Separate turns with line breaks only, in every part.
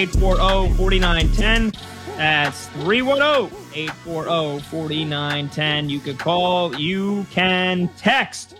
840-4910. That's 310-840-4910. You could call. You can text.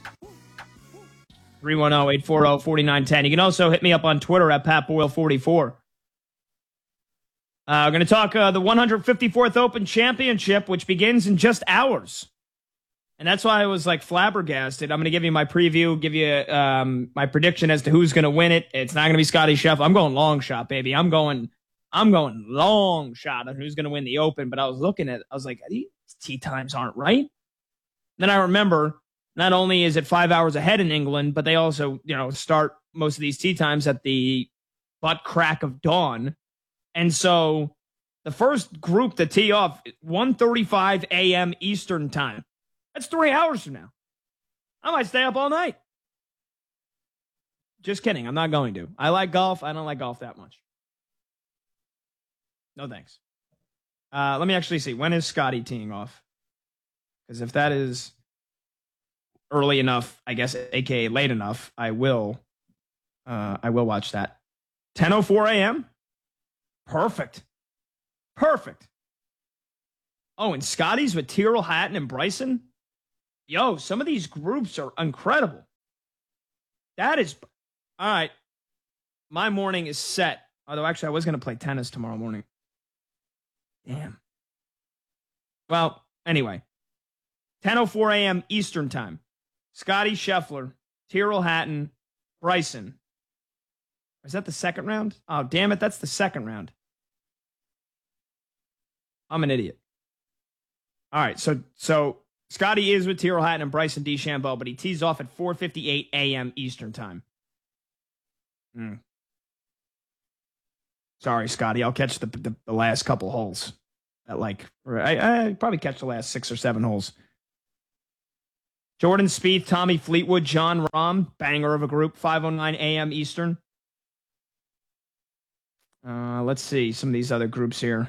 310-840-4910. You can also hit me up on Twitter at PatBoyle44. We're going to talk the 154th Open Championship, which begins in just hours. And that's why I was like flabbergasted. I'm going to give you my preview, give you my prediction as to who's going to win it. It's not going to be Scotty Scheffler. I'm going long shot, baby. I'm going long shot on who's going to win the Open. But I was looking at it. I was like, these tee times aren't right. Then I remember not only is it 5 hours ahead in England, but they also, start most of these tee times at the butt crack of dawn. And so the first group to tee off, 1:35 a.m. Eastern time. That's 3 hours from now. I might stay up all night. Just kidding. I'm not going to. I like golf. I don't like golf that much. No thanks. Let me actually see. When is Scotty teeing off? Because if that is early enough, I guess, aka late enough, I will watch that. 10:04 a.m. Perfect. Oh, and Scotty's with Tyrrell Hatton and Bryson. Yo, some of these groups are incredible. That is all right. My morning is set. Although actually I was going to play tennis tomorrow morning. Damn. Well, anyway. 10:04 a.m. Eastern time. Scotty Scheffler, Tyrrell Hatton, Bryson. Is that the second round? Oh, damn it. That's the second round. I'm an idiot. All right. So Scotty is with Tyrrell Hatton and Bryson DeChambeau, but he tees off at 4:58 a.m. Eastern time. Sorry, Scotty. I'll catch the last couple holes. I probably catch the last 6 or 7 holes. Jordan Spieth, Tommy Fleetwood, Jon Rahm, banger of a group, 5:09 a.m. Eastern. Let's see some of these other groups here.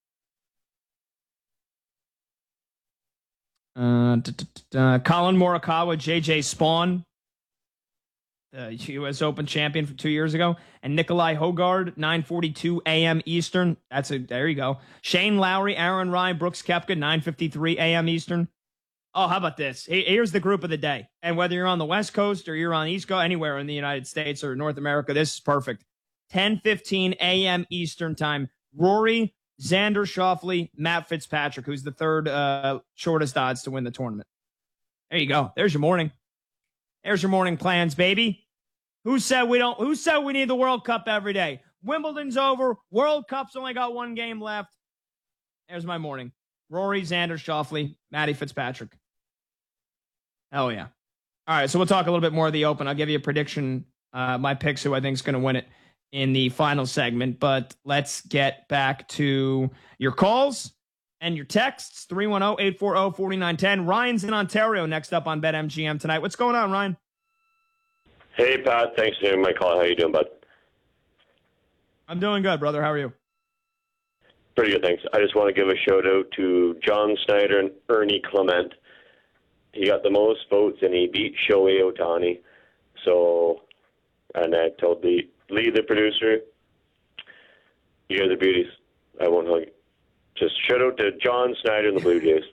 Colin Morikawa, JJ Spawn, the U.S. Open champion from 2 years ago, and Nikolai Hogard, 9:42 a.m. Eastern. There you go. Shane Lowry, Aaron Ryan, Brooks Koepka, 9:53 a.m. Eastern. Oh, how about this? Here's the group of the day. And whether you're on the West Coast or you're on East Coast, anywhere in the United States or North America, this is perfect. 10:15 a.m. Eastern time. Rory, Xander Schauffele, Matt Fitzpatrick, who's the third shortest odds to win the tournament. There you go. There's your morning. There's your morning plans, baby. Who said we need the World Cup every day? Wimbledon's over. World Cup's only got one game left. There's my morning. Rory, Xander Schauffele, Matty Fitzpatrick. Hell yeah. All right, so we'll talk a little bit more of the Open. I'll give you a prediction, my picks, who I think is going to win it in the final segment. But let's get back to your calls and your texts. 310-840-4910. Ryan's in Ontario next up on BetMGM tonight. What's going on, Ryan?
Hey, Pat. Thanks for taking my call. How you doing, bud?
I'm doing good, brother. How are you?
Pretty good, thanks. I just want to give a shout-out to John Snyder and Ernie Clement. He got the most votes, and he beat Shohei Ohtani. So, and I told Lee, the producer, you guys are beauties. I won't hug you. Just shout out to John Snyder and the Blue Jays.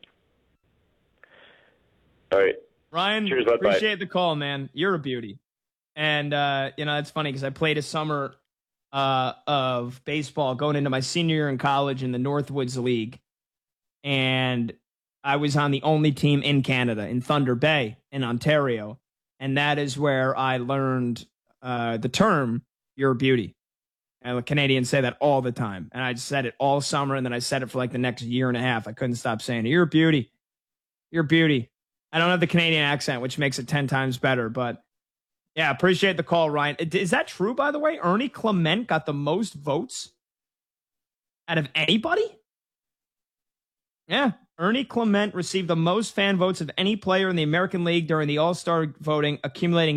All right.
Ryan,
cheers, bud.
Appreciate
Bye.
the call, man. You're a beauty. And, it's funny because I played a summer of baseball going into my senior year in college in the Northwoods League. And I was on the only team in Canada, in Thunder Bay, in Ontario. And that is where I learned the term, you're a beauty. And the Canadians say that all the time. And I said it all summer, and then I said it for like the next year and a half. I couldn't stop saying it. You're a beauty. You're a beauty. I don't have the Canadian accent, which makes it 10 times better. But, yeah, appreciate the call, Ryan. Is that true, by the way? Ernie Clement got the most votes out of anybody? Yeah. Ernie Clement received the most fan votes of any player in the American League during the All-Star voting, accumulating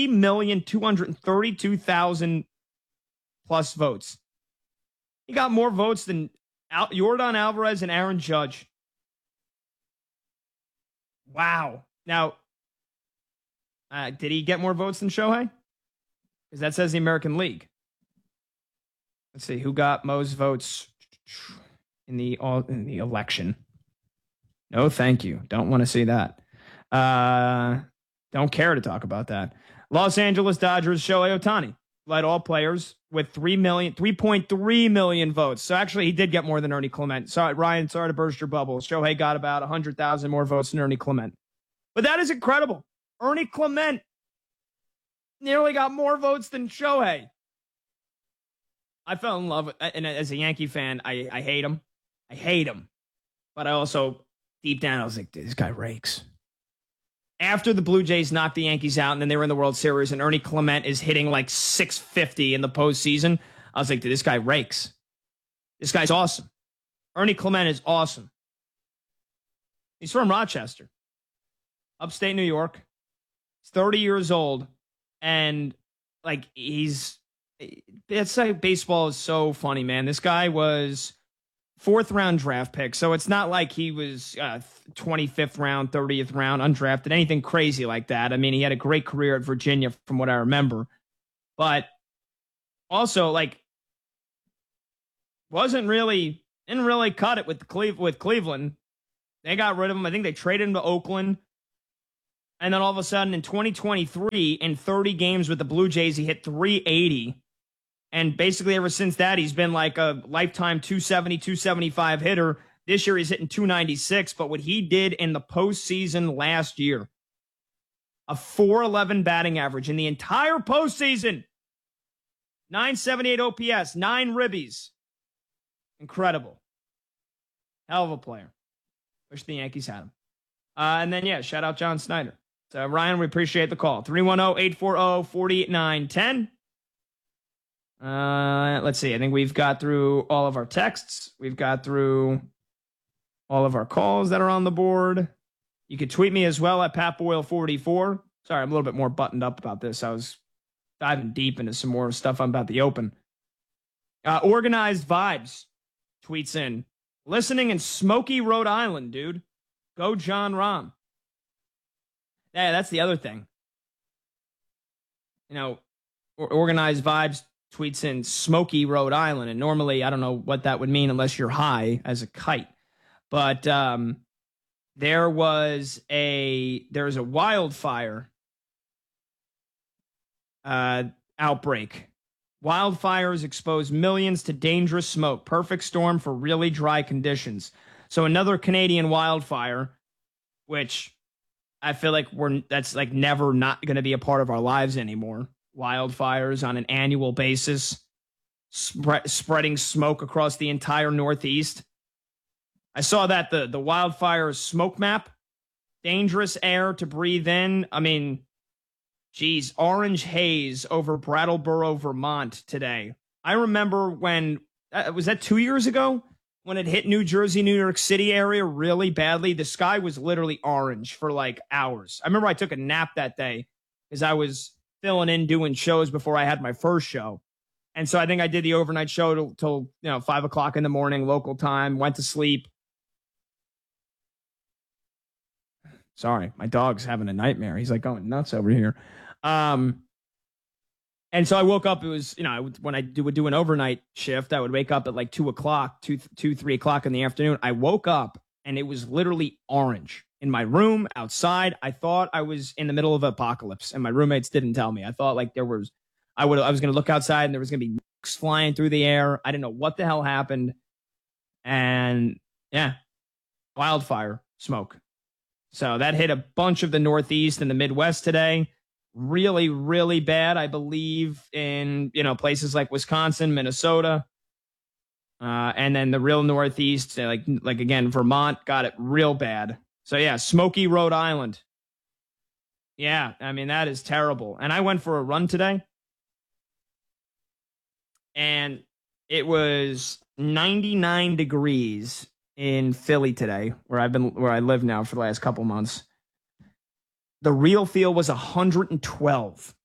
3,232,000 plus votes. He got more votes than Yordan Alvarez and Aaron Judge. Wow. Now, did he get more votes than Shohei? Because that says the American League. Let's see who got most votes in the election. No, thank you. Don't want to see that. Don't care to talk about that. Los Angeles Dodgers Shohei Ohtani led all players with 3.3 million votes. So actually, he did get more than Ernie Clement. Sorry, Ryan, sorry to burst your bubble. Shohei got about 100,000 more votes than Ernie Clement. But that is incredible. Ernie Clement nearly got more votes than Shohei. I fell in love with, and as a Yankee fan, I hate him. I hate him. But I also, deep down, I was like, this guy rakes. After the Blue Jays knocked the Yankees out and then they were in the World Series and Ernie Clement is hitting like 650 in the postseason, I was like, dude, this guy rakes. This guy's awesome. Ernie Clement is awesome. He's from Rochester, upstate New York. He's 30 years old. And like, it's like baseball is so funny, man. This guy was 4th round draft pick. So it's not like he was 25th round, 30th round, undrafted, anything crazy like that. I mean, he had a great career at Virginia from what I remember. But also, like, didn't really cut it with Cleveland. They got rid of him. I think they traded him to Oakland. And then all of a sudden in 2023, in 30 games with the Blue Jays, he hit 380. And basically ever since that, he's been like a lifetime 270, 275 hitter. This year he's hitting 296. But what he did in the postseason last year, a 411 batting average in the entire postseason, 978 OPS, 9 ribbies. Incredible. Hell of a player. Wish the Yankees had him. And then, yeah, shout out John Snyder. So, Ryan, we appreciate the call. 310-840-4910. Let's see. I think we've got through all of our texts. We've got through all of our calls that are on the board. You can tweet me as well at PatBoyle44. Sorry, I'm a little bit more buttoned up about this. I was diving deep into some more stuff about the Open. Organized Vibes tweets in, listening in Smoky, Rhode Island, dude. Go John Rahm. Yeah, that's the other thing. You know, Organized Vibes tweets in Smoky, Rhode Island. And normally, I don't know what that would mean unless you're high as a kite. But there was a wildfire outbreak. Wildfires expose millions to dangerous smoke. Perfect storm for really dry conditions. So another Canadian wildfire, which I feel like that's like never not going to be a part of our lives anymore. Wildfires on an annual basis, spreading smoke across the entire Northeast. I saw that the wildfire smoke map, dangerous air to breathe in. I mean, geez, orange haze over Brattleboro, Vermont today. I remember when, was that 2 years ago? When it hit New Jersey, New York City area really badly, the sky was literally orange for like hours. I remember I took a nap that day because I was filling in doing shows before I had my first show. And so I think I did the overnight show till 5 o'clock in the morning, local time, went to sleep. Sorry, my dog's having a nightmare. He's like going nuts over here. And so I woke up, it was, when I would do an overnight shift, I would wake up at like 2 o'clock, 3 o'clock in the afternoon. I woke up and it was literally orange in my room, outside. I thought I was in the middle of an apocalypse and my roommates didn't tell me. I thought like I was going to look outside and there was going to be nukes flying through the air. I didn't know what the hell happened. And yeah, wildfire smoke. So that hit a bunch of the Northeast and the Midwest today. Really, really bad, I believe, in places like Wisconsin, Minnesota, and then the real Northeast, like again, Vermont got it real bad. So yeah, Smoky, Rhode Island. Yeah, I mean that is terrible. And I went for a run today, and it was 99 degrees in Philly today, where I live now for the last couple months. The real feel was 112.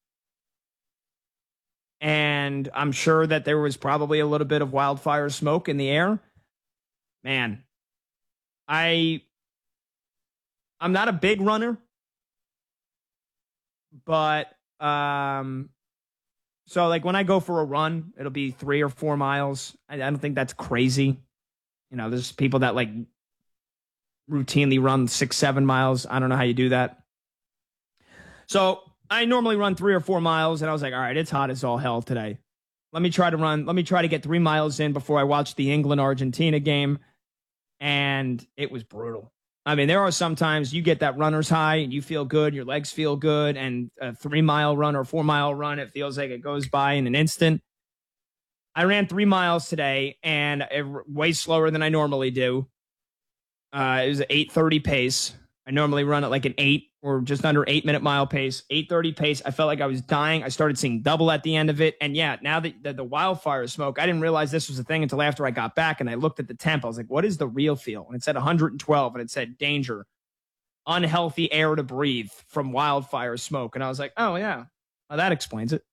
And I'm sure that there was probably a little bit of wildfire smoke in the air. Man, I'm not a big runner, but So, like, when I go for a run, it'll be 3 or 4 miles. I don't think that's crazy. You know, there's people that, like, routinely run 6, 7 miles. I don't know how you do that. So, I normally run 3 or 4 miles, and I was like, all right, it's hot as all hell today. Let me try to get 3 miles in before I watch the England-Argentina game. And it was brutal. I mean, there are sometimes you get that runner's high and you feel good, your legs feel good, and a 3-mile run or 4-mile run, it feels like it goes by in an instant. I ran 3 miles today, and way slower than I normally do. It was an 8:30 pace. I normally run at like an 8 or just under 8-minute mile pace. 8:30 pace. I felt like I was dying. I started seeing double at the end of it. And yeah, now that the wildfire smoke, I didn't realize this was a thing until after I got back and I looked at the temp. I was like, what is the real feel? And it said 112 and it said danger, unhealthy air to breathe from wildfire smoke. And I was like, oh yeah, well, that explains it.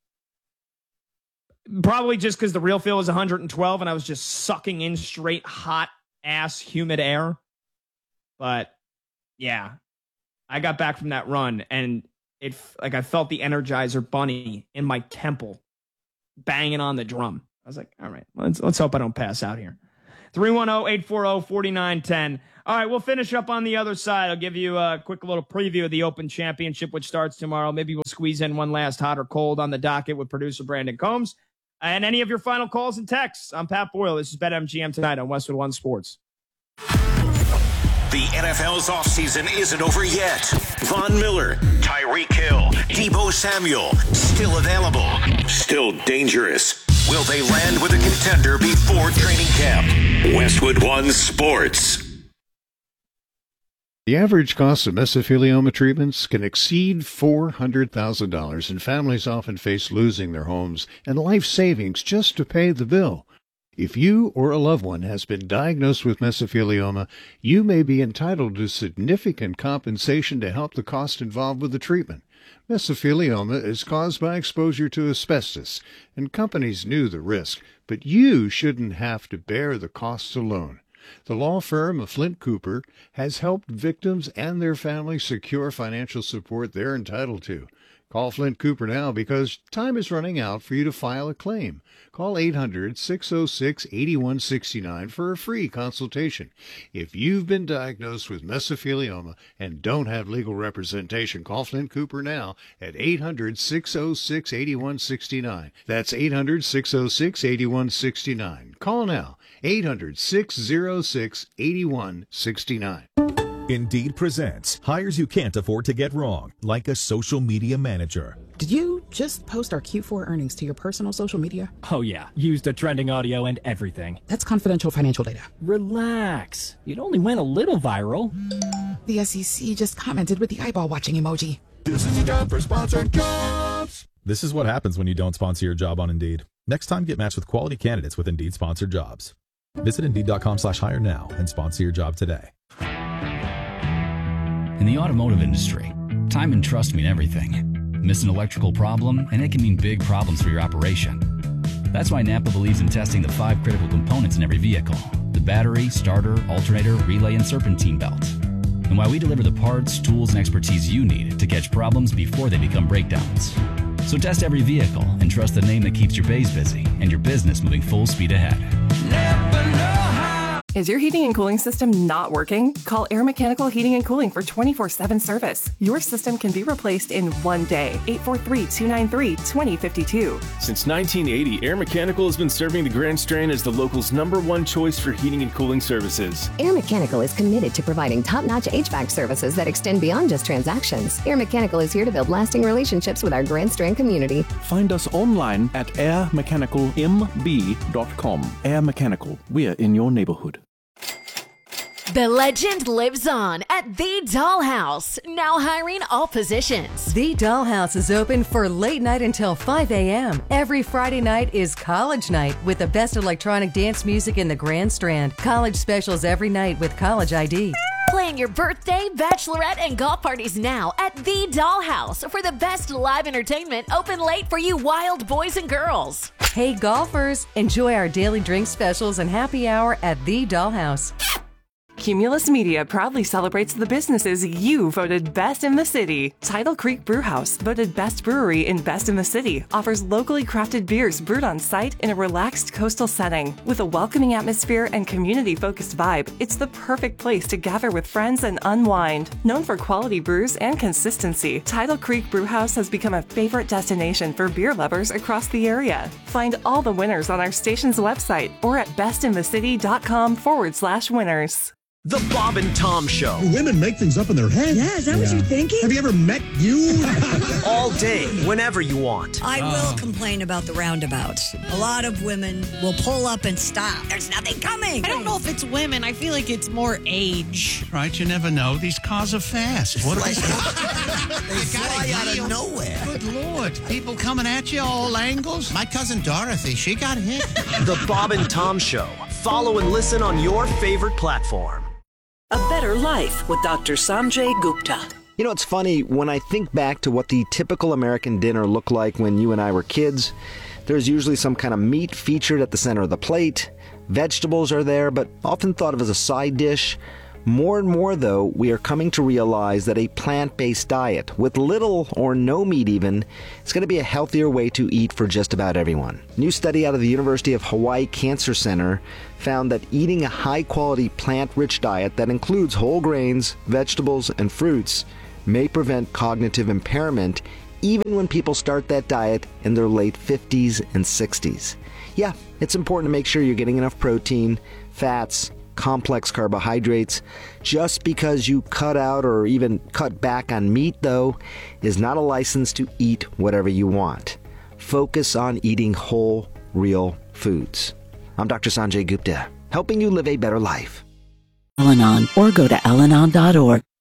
Probably just because the real feel was 112 and I was just sucking in straight hot ass humid air. But yeah, I got back from that run and I felt the Energizer Bunny in my temple banging on the drum. I was like, all right, let's hope I don't pass out here. 310-840-4910. All right, we'll finish up on the other side. I'll give you a quick little preview of the Open Championship, which starts tomorrow. Maybe we'll squeeze in one last hot or cold on the docket with producer Brandon Combs. And any of your final calls and texts. I'm Pat Boyle. This is BetMGM tonight on Westwood One Sports.
The NFL's offseason isn't over yet. Von Miller, Tyreek Hill, Deebo Samuel, still available, still dangerous. Will they land with a contender before training camp? Westwood One Sports.
The average cost of mesothelioma treatments can exceed $400,000, and families often face losing their homes and life savings just to pay the bill. If you or a loved one has been diagnosed with mesothelioma, you may be entitled to significant compensation to help the cost involved with the treatment. Mesothelioma is caused by exposure to asbestos, and companies knew the risk, but you shouldn't have to bear the costs alone. The law firm of Flint Cooper has helped victims and their families secure financial support they're entitled to. Call Flint Cooper now because time is running out for you to file a claim. Call 800-606-8169 for a free consultation. If you've been diagnosed with mesothelioma and don't have legal representation, call Flint Cooper now at 800-606-8169. That's 800-606-8169. Call now, 800-606-8169.
Indeed presents hires you can't afford to get wrong, like a social media manager.
Did you just post our Q4 earnings to your personal social media?
Oh yeah, used the trending audio and everything.
That's confidential financial data.
Relax. It only went a little viral.
The SEC just commented with the eyeball watching emoji.
This is a job for sponsored jobs. This is what happens when you don't sponsor your job on Indeed. Next time, get matched with quality candidates with Indeed sponsored jobs. Visit Indeed.com/hire now and sponsor your job today.
In the automotive industry, time and trust mean everything. Miss an electrical problem, and it can mean big problems for your operation. That's why Napa believes in testing the 5 critical components in every vehicle: the battery, starter, alternator, relay, and serpentine belt. And why we deliver the parts, tools, and expertise you need to catch problems before they become breakdowns. So test every vehicle and trust the name that keeps your bays busy and your business moving full speed ahead. Napa know-how.
Is your heating and cooling system not working? Call Air Mechanical Heating and Cooling for 24/7 service. Your system can be replaced in one day. 843-293-2052.
Since 1980, Air Mechanical has been serving the Grand Strand as the local's #1 choice for heating and cooling services.
Air Mechanical is committed to providing top-notch HVAC services that extend beyond just transactions. Air Mechanical is here to build lasting relationships with our Grand Strand community.
Find us online at airmechanicalmb.com. Air Mechanical, we're in your neighborhood.
The legend lives on at The Dollhouse, now hiring all positions.
The Dollhouse is open for late night until 5 a.m. Every Friday night is college night with the best electronic dance music in the Grand Strand. College specials every night with college ID.
Plan your birthday, bachelorette, and golf parties now at The Dollhouse for the best live entertainment open late for you wild boys and girls.
Hey golfers, enjoy our daily drink specials and happy hour at The Dollhouse.
Cumulus Media proudly celebrates the businesses you voted best in the city. Tidal Creek Brewhouse, voted best brewery in Best in the City, offers locally crafted beers brewed on site in a relaxed coastal setting. With a welcoming atmosphere and community-focused vibe, it's the perfect place to gather with friends and unwind. Known for quality brews and consistency, Tidal Creek Brewhouse has become a favorite destination for beer lovers across the area. Find all the winners on our station's website or at bestinthecity.com/winners.
The Bob and Tom Show.
Women make things up in their head.
Yeah, is that what you're thinking?
Have you ever met you?
All day, whenever you want.
I will complain about the roundabouts. A lot of women will pull up and stop. There's nothing coming.
I don't know if it's women. I feel like it's more age.
Right, you never know. These cars are fast. What are they?
They fly out of nowhere.
Good Lord. People coming at you all angles. My cousin Dorothy, she got hit.
The Bob and Tom Show. Follow and listen on your favorite platform.
A Better Life with Dr. Sanjay Gupta.
You know, it's funny, when I think back to what the typical American dinner looked like when you and I were kids, there's usually some kind of meat featured at the center of the plate. Vegetables are there, but often thought of as a side dish. More and more, though, we are coming to realize that a plant-based diet, with little or no meat even, is going to be a healthier way to eat for just about everyone. A new study out of the University of Hawaii Cancer Center found that eating a high-quality plant-rich diet that includes whole grains, vegetables, and fruits may prevent cognitive impairment even when people start that diet in their late 50s and 60s. Yeah, it's important to make sure you're getting enough protein, fats, complex carbohydrates. Just because you cut out or even cut back on meat, though, is not a license to eat whatever you want. Focus on eating whole, real foods. I'm Dr. Sanjay Gupta, helping you live a better life.
Al-Anon or go to alanon.org.